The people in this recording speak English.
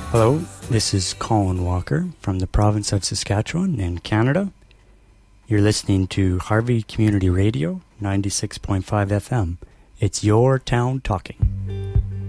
Hello, this is Colin Walker from the province of Saskatchewan in Canada. You're listening to Harvey Community Radio, 96.5 FM. It's your town talking.